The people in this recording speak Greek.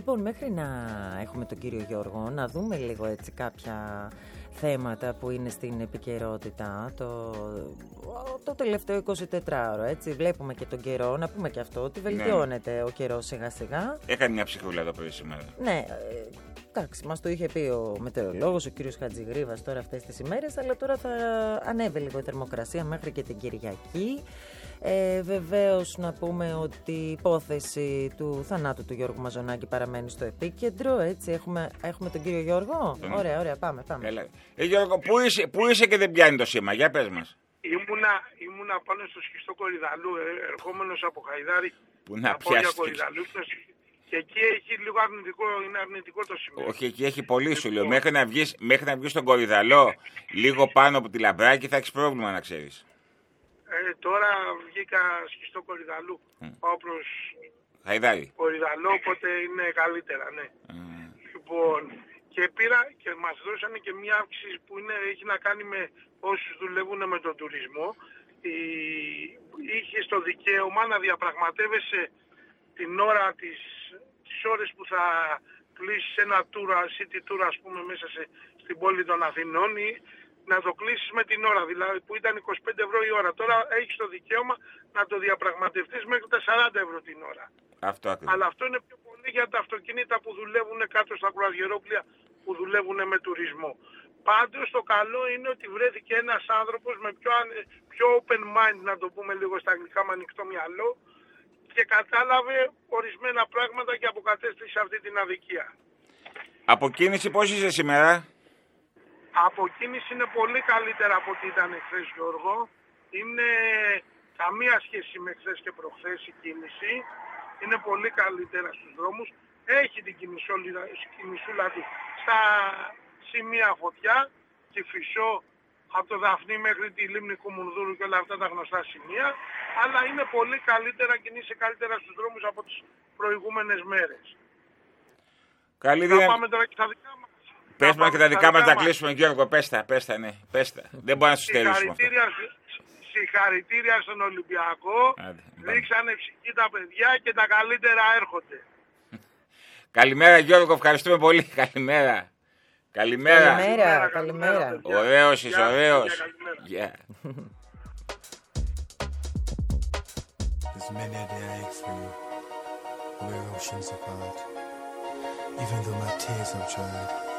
Λοιπόν, μέχρι να έχουμε τον κύριο Γιώργο, να δούμε λίγο έτσι κάποια θέματα που είναι στην επικαιρότητα το τελευταίο 24ωρο, έτσι. Βλέπουμε και τον καιρό, να πούμε και αυτό, ότι βελτιώνεται ο καιρός σιγά σιγά. Έκανε μια ψυχούλα εδώ πρωί σήμερα. Ναι, εντάξει, μας το είχε πει ο μετεωρολόγος, ο κύριος Χατζηγρίβας τώρα αυτές τις ημέρες, αλλά τώρα θα ανέβει λίγο η θερμοκρασία μέχρι και την Κυριακή. Βεβαίως να πούμε ότι η υπόθεση του θανάτου του Γιώργου Μαζονάκη παραμένει στο επίκεντρο, έτσι. Έχουμε τον κύριο Γιώργο. Ωραία, πάμε. Γιώργο, πού είσαι και δεν πιάνει το σήμα, για πες μας. Ήμουνα πάνω στο σκιστό Κορυδαλού, ερχόμενος από Χαϊδάρη. Πού να πιάσεις. Και εκεί έχει λίγο είναι αρνητικό το σημείο. Όχι, εκεί έχει πολύ, σου λέω. Μέχρι να βγεις στον Κορυδαλό, λίγο πάνω από τη Λαμπράκη, θα έχεις πρόβλημα, να ξέρεις. Τώρα βγήκα σκιστό Κορυδαλού. Πάω προς Χαϊδάρη. Κορυδαλό, οπότε είναι καλύτερα, ναι. Λοιπόν, και πήρα και μας δώσανε και μια αύξηση που έχει να κάνει με όσους δουλεύουν με τον τουρισμό. Είχε στο δικαίωμα να διαπραγματεύεσαι την ώρα τις ώρες που θα κλείσεις ένα tour, city tour, ας πούμε, μέσα στην πόλη των Αθηνών, ή να το κλείσεις με την ώρα, δηλαδή που ήταν 25 € η ώρα. Τώρα έχεις το δικαίωμα να το διαπραγματευτείς μέχρι τα 40 € την ώρα. Αυτό ακριβώς. Αλλά αυτό είναι πιο πολύ για τα αυτοκίνητα που δουλεύουν κάτω στα κρουαζιερόπλια, που δουλεύουν με τουρισμό. Πάντως το καλό είναι ότι βρέθηκε ένας άνθρωπος με πιο open mind, να το πούμε λίγο στα αγγλικά, με ανοιχτό μυαλό, και κατάλαβε ορισμένα πράγματα και αποκατέστησε αυτή την αδικία. Αποκίνηση πώς είσαι σήμερα? Αποκίνηση είναι πολύ καλύτερα από ό,τι ήταν χθες, Γιώργο. Είναι καμία σχέση με χθες και προχθές η κίνηση. Είναι πολύ καλύτερα στους δρόμους. Έχει την κινησούλα του στα σημεία φωτιά, τη Φυσό, από το Δαφνί μέχρι τη Λίμνη Κουμουνδούρου και όλα αυτά τα γνωστά σημεία. Αλλά είναι πολύ καλύτερα, κινείσαι καλύτερα στους δρόμους από τις προηγούμενες μέρες. Καλή Θα πάμε τώρα και τα δικά μας. Πες μας και τα δικά μας, να κλείσουμε, Γιώργο, πες τα, ναι, πες τα. Δεν μπορεί να σου στερήσουμε αυτό. Συγχαρητήρια στον Ολυμπιακό. Ρίξανε ψυχή τα παιδιά και τα καλύτερα έρχονται. Καλημέρα, Γιώργο, ευχαριστούμε πολύ. Καλημέρα. Καλημέρα. Ωραίος είσαι, ωραίος. There's many a day I ache for you, where oceans apart. Even though my tears have dried,